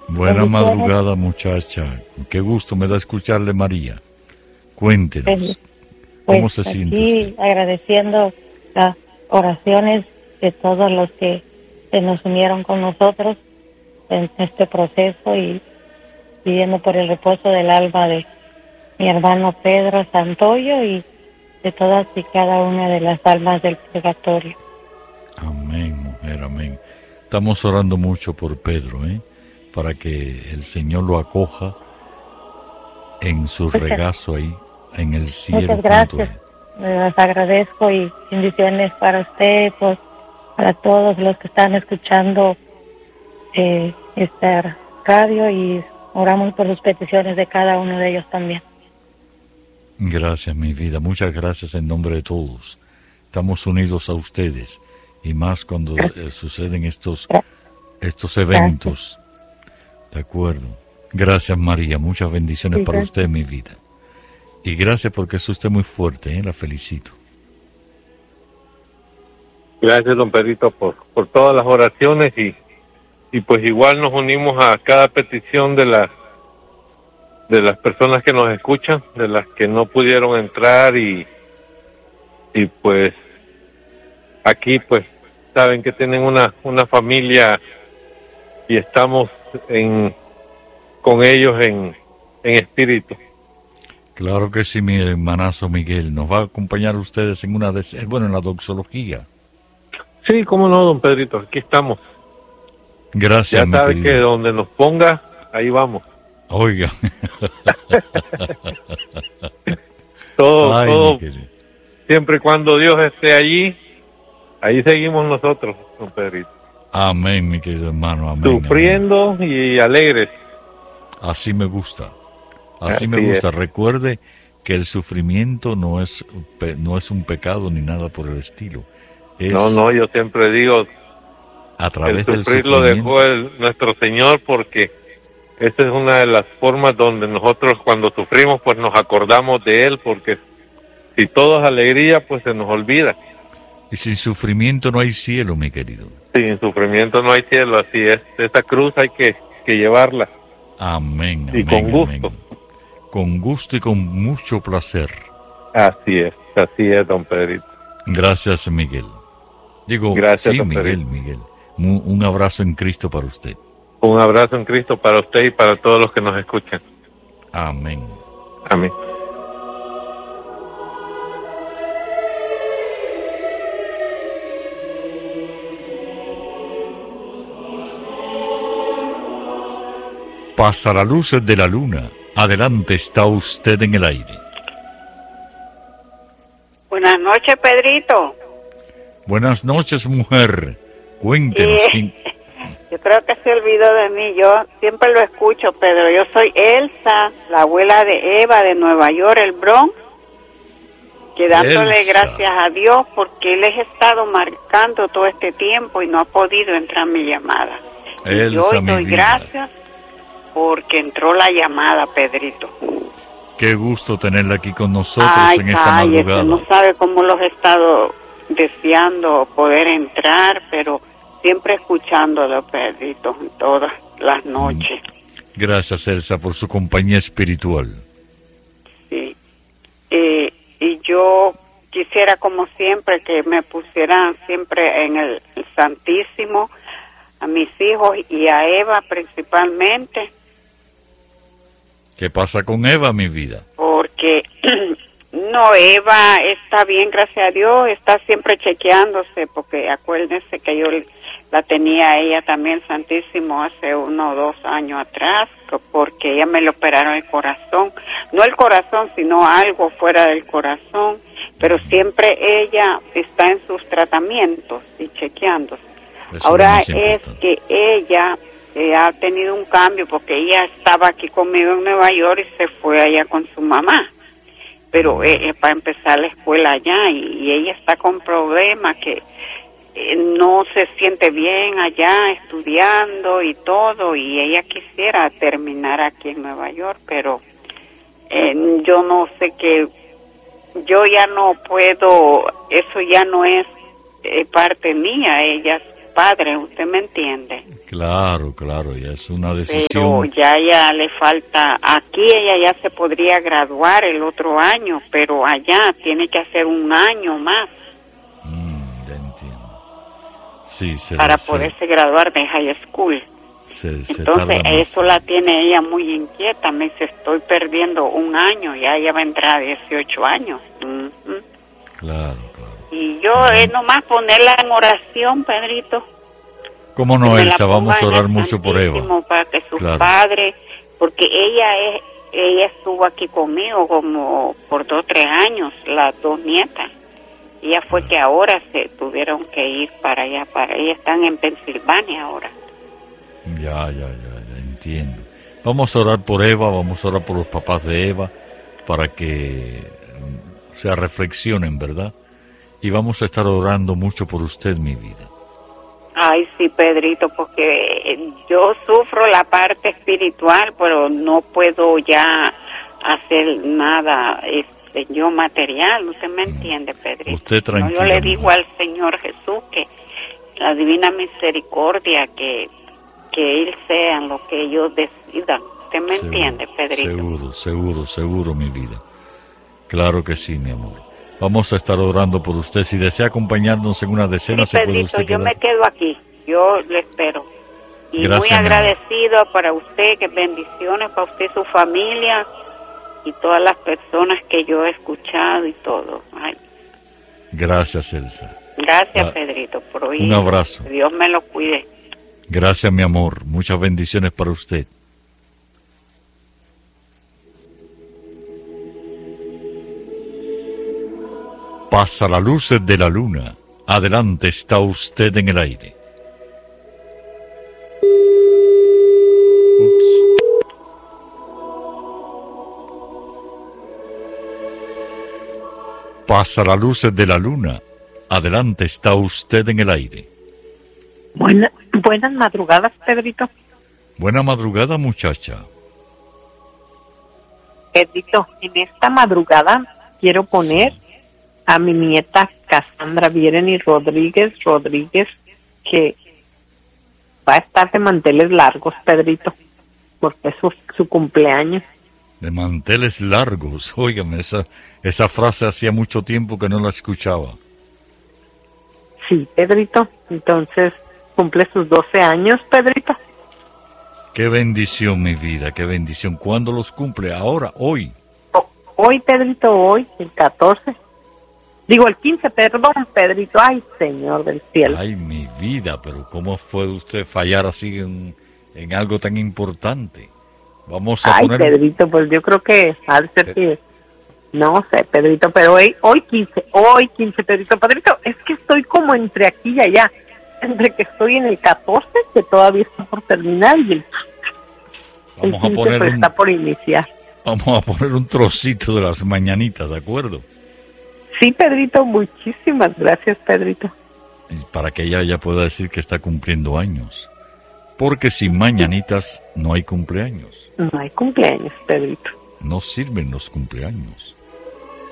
Buena madrugada, muchacha. Qué gusto me da escucharle, María. Cuéntenos, ¿cómo se siente usted? Agradeciendo las oraciones de todos los que se nos unieron con nosotros en este proceso y pidiendo por el reposo del alma de mi hermano Pedro Santoyo y de todas y cada una de las almas del purgatorio. Amén, mujer, amén. Estamos orando mucho por Pedro, para que el Señor lo acoja en su regazo ahí, en el cielo. Muchas gracias, les agradezco y bendiciones para usted, para todos los que están escuchando esta radio y oramos por sus peticiones de cada uno de ellos también. Gracias, mi vida, muchas gracias en nombre de todos. Estamos unidos a ustedes y más cuando suceden estos eventos. Gracias. De acuerdo. Gracias, María, muchas bendiciones para usted, mi vida. Y gracias porque es usted muy fuerte, la felicito. Gracias, don Pedrito, por todas las oraciones y pues igual nos unimos a cada petición de las personas que nos escuchan, de las que no pudieron entrar y pues aquí pues saben que tienen una familia y estamos con ellos en espíritu. Claro que sí, mi hermanazo Miguel. Nos va a acompañar ustedes en en la doxología. Sí, cómo no, don Pedrito, aquí estamos. Gracias, ya sabe que donde nos ponga, ahí vamos. Oiga. todo, siempre y cuando Dios esté allí, ahí seguimos nosotros, don Pedrito. Amén, mi querido hermano, amén. Sufriendo amén. Y alegres. Así me gusta. Así me gusta. Recuerde que el sufrimiento no es un pecado ni nada por el estilo. No, yo siempre digo, a través el sufrir lo dejó nuestro Señor, porque esa es una de las formas donde nosotros cuando sufrimos pues nos acordamos de Él, porque si todo es alegría pues se nos olvida. Y sin sufrimiento no hay cielo, mi querido. Sin sufrimiento no hay cielo, así es. Esa cruz hay que llevarla. Amén. Y con gusto. Amén. Con gusto y con mucho placer. Así es, don Pedrito. Gracias, Miguel. Gracias, sí, Miguel. Un abrazo en Cristo para usted. Un abrazo en Cristo para usted y para todos los que nos escuchan. Amén. Amén. Pasa la luz de la luna. Adelante, está usted en el aire. Buenas noches, Pedrito. Buenas noches, mujer. Cuéntenos. Yo creo que se olvidó de mí. Yo siempre lo escucho, Pedro. Yo soy Elsa, la abuela de Eva de Nueva York, el Bronx. Dándole gracias a Dios porque les he estado marcando todo este tiempo y no ha podido entrar mi llamada. Elsa, y yo doy gracias porque entró la llamada, Pedrito. Qué gusto tenerla aquí con nosotros en esta madrugada. No sabe cómo los he estado deseando poder entrar, pero siempre escuchándolo, Pedrito, todas las noches. Gracias, Elsa, por su compañía espiritual. Sí. Y yo quisiera, como siempre, que me pusieran siempre en el Santísimo a mis hijos y a Eva principalmente. ¿Qué pasa con Eva, mi vida? Porque no, Eva está bien, gracias a Dios, está siempre chequeándose, porque acuérdense que yo la tenía a ella también Santísimo hace 1 o 2 años atrás, porque ella me le operaron el corazón, no el corazón, sino algo fuera del corazón, pero siempre ella está en sus tratamientos y chequeándose. Ahora es que ella ha tenido un cambio, porque ella estaba aquí conmigo en Nueva York y se fue allá con su mamá, pero para empezar la escuela allá, y ella está con problemas que no se siente bien allá estudiando y todo, y ella quisiera terminar aquí en Nueva York, pero yo no sé, que yo ya no puedo, eso ya no es parte mía, ella es padre, ¿usted me entiende? Claro, ya es una Pero decisión. ya le falta, aquí ella ya se podría graduar el otro año, pero allá tiene que hacer un año más Ya entiendo. Sí, para poderse graduar de high school. Se Entonces tarda más. eso la tiene ella muy inquieta, me dice, estoy perdiendo un año, ya ella va a entrar a 18 años. Ujú. Claro. Y yo es nomás ponerla en oración, Pedrito. ¿Cómo no, Que me la Elsa? Vamos a ponga en orar el mucho por Eva. Santísimo para que sus Claro. padres, porque ella estuvo aquí conmigo como por 2 o 3 años, las 2 nietas. Ella fue que ahora se tuvieron que ir para allá, ellas están en Pensilvania ahora. Ya, entiendo. Vamos a orar por Eva, vamos a orar por los papás de Eva, para que se reflexionen, ¿verdad? Y vamos a estar orando mucho por usted, mi vida. Ay, sí, Pedrito, porque yo sufro la parte espiritual, pero no puedo ya hacer nada yo material, ¿usted me entiende, Pedrito? Usted tranquilo. No, yo le digo al Señor Jesús que la divina misericordia, que Él sea en lo que ellos decidan. ¿Usted me entiende, Pedrito? Seguro, mi vida. Claro que sí, mi amor. Vamos a estar orando por usted. Si desea acompañarnos en una decena, Sí, se puede Pedrito, usted yo quedar. me quedo aquí. Yo le espero. Y Gracias, muy mi amor. agradecido para usted, que bendiciones para usted y su familia y todas las personas que yo he escuchado y todo. Ay, Gracias, Elsa. gracias, Pedrito, por oír. Un abrazo. Que Dios me lo cuide. Gracias, mi amor. Muchas bendiciones para usted. Pasa la luz de la luna. Adelante, está usted en el aire. Pasa la luz de la luna. Adelante, está usted en el aire. Buenas madrugadas, Pedrito. Buena madrugada, muchacha. Pedrito, en esta madrugada quiero poner a mi nieta Cassandra Vieren y Rodríguez, que va a estar de manteles largos, Pedrito, porque es su cumpleaños. De manteles largos. Óigame, esa frase hacía mucho tiempo que no la escuchaba. Sí, Pedrito, entonces cumple sus 12 años, Pedrito. Qué bendición, mi vida, qué bendición. ¿Cuándo los cumple? Ahora, hoy. Hoy, Pedrito, hoy, el 14. Digo, el 15, perdón, Pedrito. Ay, Señor del cielo. Ay, mi vida, pero ¿cómo puede usted fallar así en algo tan importante? Vamos a poner... Pedrito, pues yo creo que ha de ser que... No sé, Pedrito, pero hoy 15, Pedrito. Pedrito, es que estoy como entre aquí y allá. Entre que estoy en el 14, que todavía está por terminar, y el 15 pues está por iniciar. Vamos a poner un trocito de las mañanitas, ¿de acuerdo? Sí, Pedrito, muchísimas gracias, Pedrito. Y para que ella ya pueda decir que está cumpliendo años. Porque sin mañanitas no hay cumpleaños. No hay cumpleaños, Pedrito. No sirven los cumpleaños.